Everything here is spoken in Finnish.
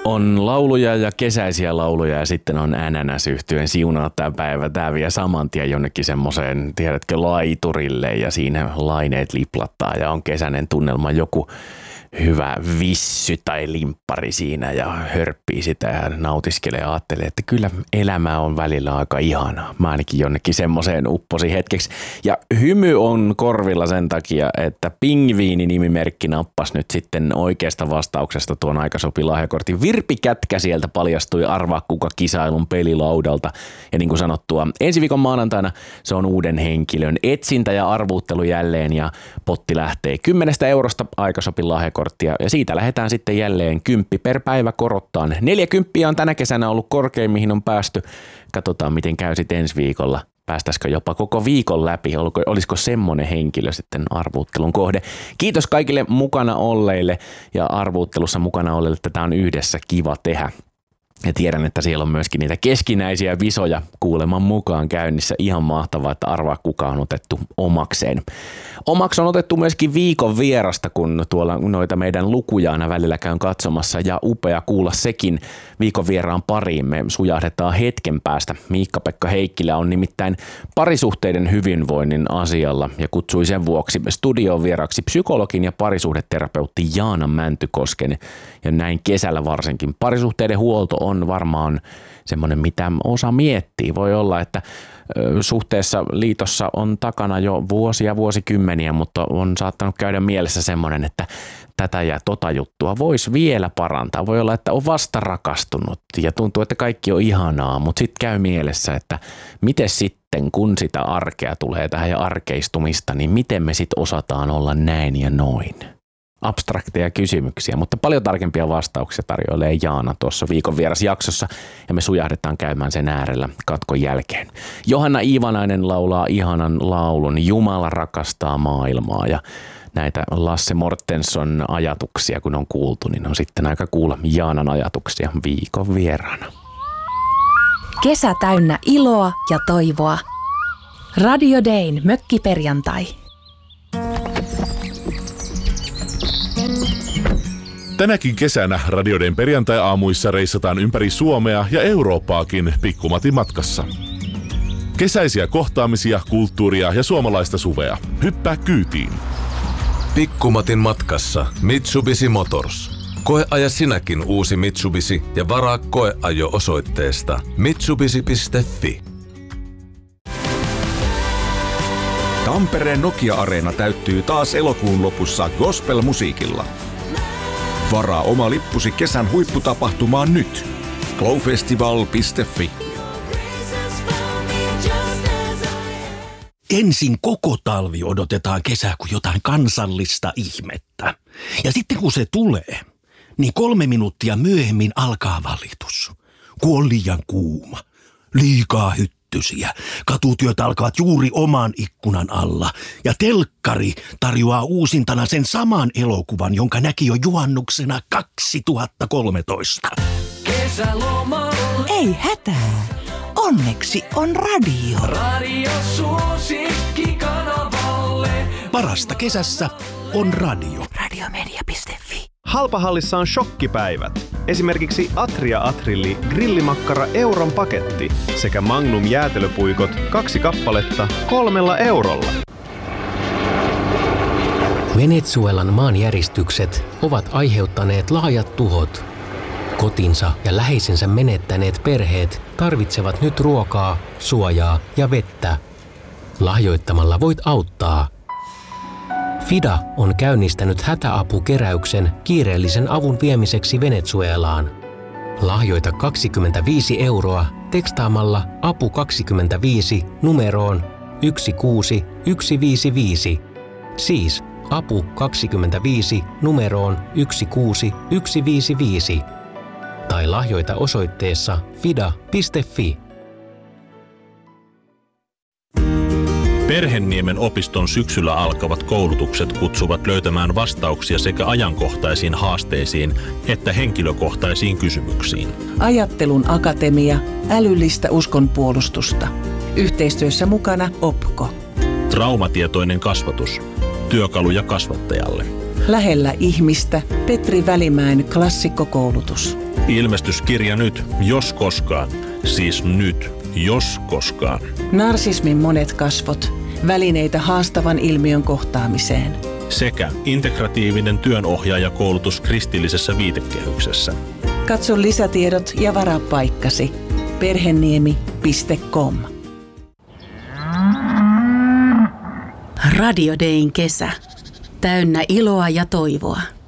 On lauluja ja kesäisiä lauluja ja sitten on NNS-yhtyeen Siunaa tämä päivä. Tämä vie saman tien jonnekin semmoiseen, tiedätkö, laiturille ja siinä laineet liplattaa ja on kesäinen tunnelma. Joku hyvä vissy tai limppari siinä ja hörppii sitä ja nautiskelee ja ajattelee, että kyllä elämä on välillä aika ihanaa. Mä ainakin jonnekin semmoiseen upposin hetkeksi. Ja hymy on korvilla sen takia, että Pingviini-nimimerkki nappasi nyt sitten oikeasta vastauksesta tuon Aikasopi-lahjakortin. Virpi Kätkä sieltä paljastui Arvaa kuka -kisailun pelilaudalta. Ja niin kuin sanottua, ensi viikon maanantaina se on uuden henkilön etsintä ja arvuuttelu jälleen ja potti lähtee 10 eurosta Aikasopi-lahjakorttia. Ja siitä lähdetään sitten jälleen 10 per päivä korottaan. 40 on tänä kesänä ollut korkein, mihin on päästy. Katsotaan, miten käy sitten ensi viikolla. Päästäisikö jopa koko viikon läpi? Olisiko semmoinen henkilö sitten arvuuttelun kohde? Kiitos kaikille mukana olleille ja arvuuttelussa mukana olleille. Tätä on yhdessä kiva tehdä. Ja tiedän, että siellä on myöskin niitä keskinäisiä visoja kuuleman mukaan käynnissä. Ihan mahtavaa, että arvaa kuka on otettu omakseen. Omaksi on otettu myöskin viikon vierasta, kun tuolla noita meidän lukuja aina välillä käyn katsomassa. Ja upea kuulla sekin viikon vieraan pariin. Me sujahdetaan hetken päästä. Miikka-Pekka Heikkilä on nimittäin parisuhteiden hyvinvoinnin asialla ja kutsui sen vuoksi studioon vieraaksi psykologin ja parisuhdeterapeutti Jaana Mäntykosken. Ja näin kesällä varsinkin. Parisuhteiden huolto on varmaan semmoinen, mitä osa miettii. Voi olla, että suhteessa liitossa on takana jo vuosikymmeniä, mutta on saattanut käydä mielessä semmoinen, että tätä ja tota juttua voisi vielä parantaa. Voi olla, että on vasta rakastunut ja tuntuu, että kaikki on ihanaa, mutta sitten käy mielessä, että miten sitten, kun sitä arkea tulee tähän ja arkeistumista, niin miten me sitten osataan olla näin ja noin. Abstrakteja kysymyksiä, mutta paljon tarkempia vastauksia tarjoilee Jaana tuossa viikon vierasjaksossa ja me sujahdetaan käymään sen äärellä katkon jälkeen. Johanna Iivanainen laulaa ihanan laulun Jumala rakastaa maailmaa ja näitä Lasse Mortensson ajatuksia kun on kuultu, niin on sitten aika kuulla Jaanan ajatuksia viikon vieraana. Kesä täynnä iloa ja toivoa. Radio Dayn mökkiperjantai. Tänäkin kesänä Radio Dayn perjantai-aamuissa reissataan ympäri Suomea ja Eurooppaakin Pikkumatin matkassa. Kesäisiä kohtaamisia, kulttuuria ja suomalaista suvea. Hyppää kyytiin. Pikkumatin matkassa Mitsubishi Motors. Koeaja sinäkin uusi Mitsubishi ja varaa koeajo osoitteesta mitsubishi.fi. Tampereen Nokia-areena täyttyy taas elokuun lopussa gospel-musiikilla. Varaa oma lippusi kesän huipputapahtumaan nyt. glowfestival.fi. Ensin koko talvi odotetaan kesää kuin jotain kansallista ihmettä. Ja sitten kun se tulee, niin 3 minuuttia myöhemmin alkaa valitus. Kun on liian kuuma, liikaa hyttysiä, katutyöt alkavat juuri oman ikkunan alla. Ja telkkari tarjoaa uusintana sen saman elokuvan, jonka näki jo juhannuksena 2013. Kesälomalla. Ei hätää. Onneksi on radio. Radio suosikki kanavalle. Parasta kesässä on radio. Radiomedia.fi. Halpahallissa on shokkipäivät. Esimerkiksi Atria Atrilli grillimakkara euron paketti sekä Magnum jäätelöpuikot 2 kappaletta 3 eurolla. Venezuelan maanjäristykset ovat aiheuttaneet laajat tuhot. Kotinsa ja läheisensä menettäneet perheet tarvitsevat nyt ruokaa, suojaa ja vettä. Lahjoittamalla voit auttaa. FIDA on käynnistänyt hätäapukeräyksen kiireellisen avun viemiseksi Venezuelaan. Lahjoita 25 euroa tekstaamalla apu 25 numeroon 16155. Siis apu 25 numeroon 16155. Tai lahjoita osoitteessa fida.fi. Perhenniemen opiston syksyllä alkavat koulutukset kutsuvat löytämään vastauksia sekä ajankohtaisiin haasteisiin että henkilökohtaisiin kysymyksiin. Ajattelun akatemia, älyllistä uskonpuolustusta. Yhteistyössä mukana OPKO. Traumatietoinen kasvatus. Työkaluja kasvattajalle. Lähellä ihmistä Petri Välimäen klassikkokoulutus. Ilmestyskirja nyt, jos koskaan. Siis nyt, jos koskaan. Narsismin monet kasvot. Välineitä haastavan ilmiön kohtaamiseen. Sekä integratiivinen työnohjaajakoulutus kristillisessä viitekehyksessä. Katso lisätiedot ja varaa paikkasi. Perheniemi.com. Radio Dayn kesä. Täynnä iloa ja toivoa.